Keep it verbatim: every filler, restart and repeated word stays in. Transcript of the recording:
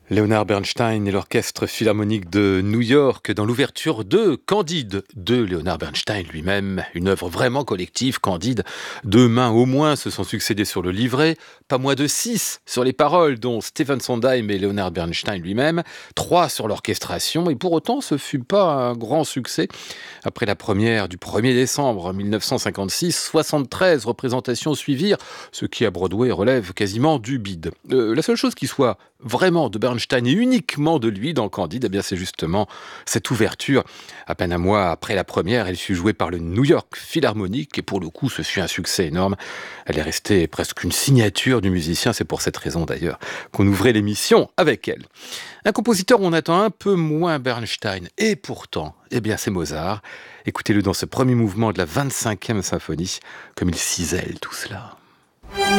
Leonard Bernstein et l'Orchestre Philharmonique de New York dans l'ouverture de Candide de Leonard Bernstein lui-même. Une œuvre vraiment collective, Candide. Deux mains au moins se sont succédées sur le livret, pas moins de six sur les paroles, dont Stephen Sondheim et Leonard Bernstein lui-même, trois sur l'orchestration, et pour autant ce fut pas un grand succès. Après la première du premier décembre mille neuf cent cinquante-six, soixante-treize représentations suivirent, ce qui à Broadway relève quasiment du bide. Euh, la seule chose qui soit vraiment de Bernstein et uniquement de lui dans Candide, eh bien c'est justement cette ouverture. À peine un mois après la première, elle fut jouée par le New York Philharmonic et pour le coup, ce fut un succès énorme. Elle est restée presque une signature du musicien, c'est pour cette raison d'ailleurs qu'on ouvrait l'émission avec elle. Un compositeur où on attend un peu moins Bernstein et pourtant, eh bien c'est Mozart. Écoutez-le dans ce premier mouvement de la vingt-cinquième symphonie, comme il cisèle tout cela.